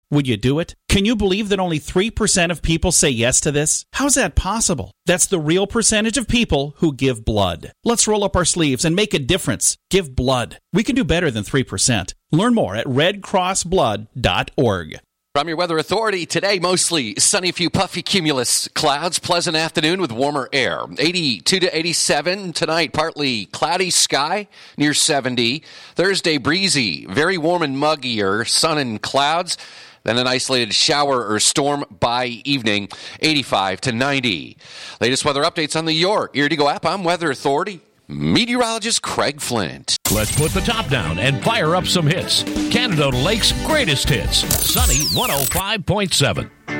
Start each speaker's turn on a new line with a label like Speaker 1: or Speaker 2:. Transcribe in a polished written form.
Speaker 1: Would you do it? Can you believe that only 3% of people say yes to this? How's that possible? That's the real percentage of people who give blood. Let's roll up our sleeves and make a difference. Give blood. We can do better than 3%. Learn more at redcrossblood.org.
Speaker 2: From your Weather Authority, today mostly sunny, few puffy cumulus clouds, pleasant afternoon with warmer air. 82 to 87 tonight, partly cloudy sky near 70. Thursday breezy, very warm and muggier, sun and clouds. Then an isolated shower or storm by evening, 85 to 90. Latest weather updates on the Your Ear to Go app. I'm Weather Authority meteorologist Craig Flint.
Speaker 3: Let's put the top down and fire up some hits. Canada Lake's greatest hits. Sunny 105.7.